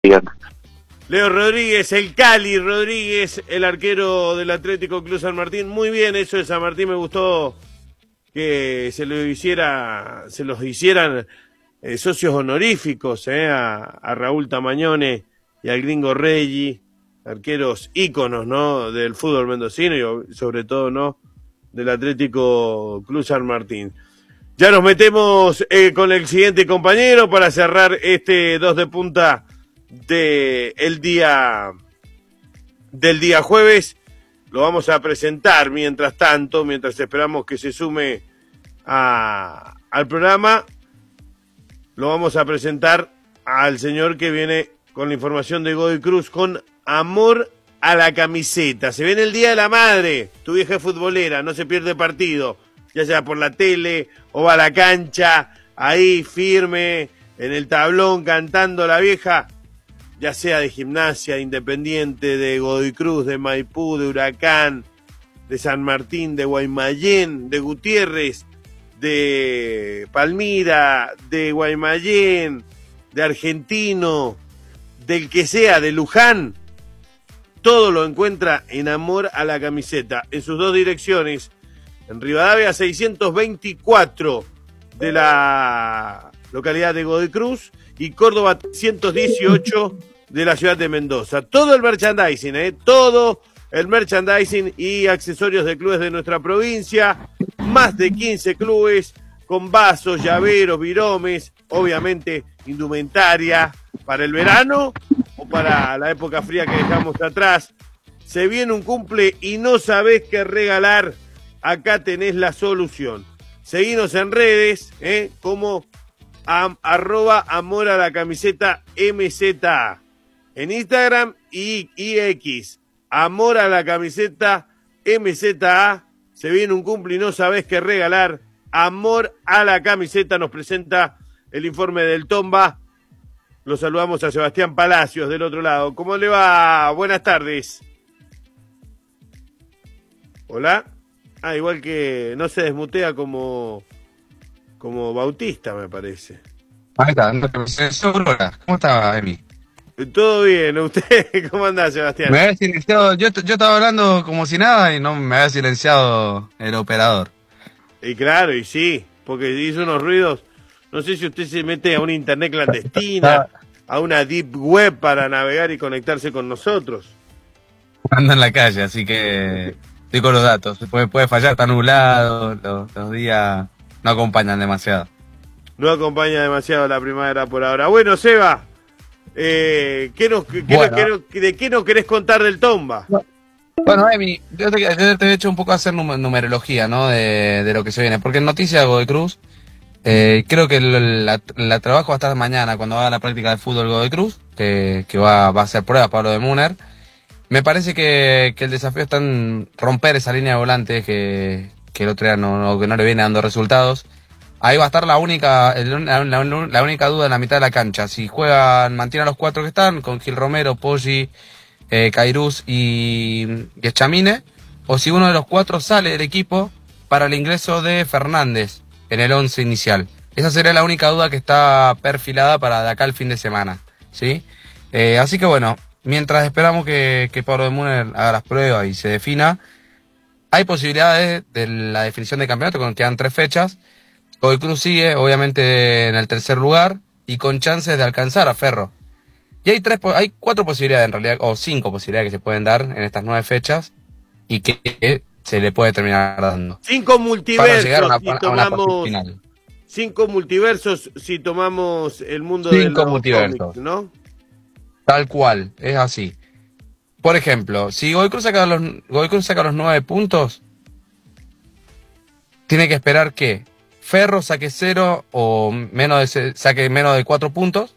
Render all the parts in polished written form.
Bien. Leo Rodríguez, el Cali Rodríguez, el arquero del Atlético Club San Martín. Muy bien eso de San Martín, me gustó que se los hicieran socios honoríficos a Raúl Tamañone y al Gringo Reggi, arqueros íconos, ¿no?, del fútbol mendocino y sobre todo, ¿no?, del Atlético Club San Martín. Ya nos metemos con el siguiente compañero para cerrar este 2 de punta del día jueves. Lo vamos a presentar mientras tanto, mientras esperamos que se sume al programa. Lo vamos a presentar al señor que viene con la información de Godoy Cruz, con amor a la camiseta. Se viene el Día de la Madre, tu vieja futbolera, no se pierde partido, ya sea por la tele o va a la cancha, ahí firme, en el tablón, cantando la vieja, ya sea de Gimnasia, Independiente, de Godoy Cruz, de Maipú, de Huracán, de San Martín, de Guaymallén, de Gutiérrez, de Palmira, de Guaymallén, de Argentino, del que sea, de Luján. Todo lo encuentra en Amor a la Camiseta, en sus dos direcciones, en Rivadavia 624 de la localidad de Godoy Cruz y Córdoba 118 de la ciudad de Mendoza. Todo el merchandising, todo el merchandising y accesorios de clubes de nuestra provincia, más de 15 clubes con vasos, llaveros, viromes, obviamente indumentaria para el verano o para la época fría que dejamos atrás. Se viene un cumple y no sabés qué regalar, acá tenés la solución. Seguinos en redes, como @ amor a la camiseta MZA, en Instagram y X, amor a la camiseta MZA. Se viene un cumple y no sabés qué regalar, amor a la camiseta. Nos presenta el informe del Tomba. Lo saludamos a Sebastián Palacios del otro lado. ¿Cómo le va? Buenas tardes. Hola. Igual que no se desmutea como Bautista, me parece. Ahí está, ¿cómo está, Emi? Todo bien, ¿usted cómo anda, Sebastián? Me había silenciado, yo estaba hablando como si nada y no me había silenciado el operador. Y claro, y sí, porque hizo unos ruidos. No sé si usted se mete a una internet clandestina, a una deep web para navegar y conectarse con nosotros. Ando en la calle, así que estoy con los datos. Puede fallar, está nublado, los días no acompañan demasiado. No acompaña demasiado la primavera por ahora. Bueno, Seba, ¿de qué nos querés contar del Tomba? Bueno, Emi, yo te he hecho un poco hacer numerología, ¿no? De lo que se viene. Porque en Noticias de Godoy Cruz, creo que la trabajo va a estar mañana cuando haga la práctica de fútbol Godoy Cruz, que va a hacer pruebas Pablo de Muner. Me parece que el desafío está en romper esa línea de volantes que el otro día no le viene dando resultados. Ahí va a estar la única duda en la mitad de la cancha. Si mantienen a los 4 que están, con Gil Romero, Poggi, Cairuz y Echamine, o si uno de los 4 sale del equipo para el ingreso de Fernández en el 11 inicial. Esa sería la única duda que está perfilada para de acá el fin de semana, ¿sí? Así que bueno, mientras esperamos que Pablo de Muner haga las pruebas y se defina, hay posibilidades de la definición de campeonato, con quedan 3 fechas. Godoy Cruz sigue, obviamente, en el tercer lugar y con chances de alcanzar a Ferro. Y hay 4 posibilidades en realidad, o 5 posibilidades que se pueden dar en estas 9 fechas y que se le puede terminar dando. 5 multiversos, para llegar a una tomamos final. 5 multiversos si tomamos el mundo de los cómics, ¿no? Tal cual, es así. Por ejemplo, si Godoy Cruz saca los 9 puntos, tiene que esperar que Ferro saque 0 o saque menos de 4 puntos,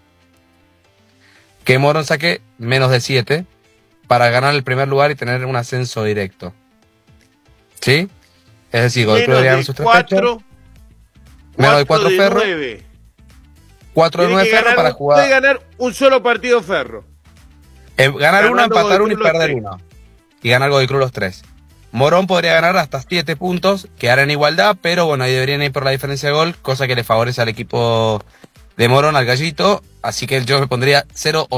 que Morón saque menos de 7 para ganar el primer lugar y tener un ascenso directo. ¿Sí? Es decir, Godoy Cruz debería ganar sus 3 fechas. Menos de 4 Ferro. 4 de 9 Ferro para jugar. Puede ganar un solo partido Ferro. Ganar uno, empatar uno y perder uno. Y ganar Godoy Cruz los 3. Morón podría ganar hasta 7 puntos, quedar en igualdad, pero bueno, ahí deberían ir por la diferencia de gol, cosa que le favorece al equipo de Morón, al Gallito, Así que yo me pondría 0-8.